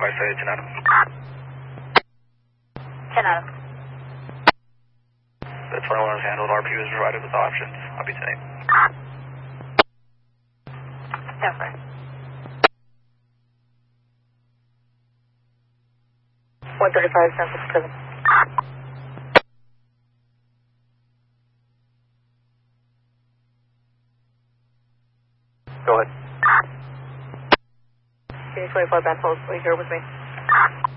I say 10 Adam. 10 Adam. The 21 is handled. RPU is provided with options. I'll be 10-8. Yes, sir. 135, San Francisco. Go ahead. Can you 24 back close, please, here with me?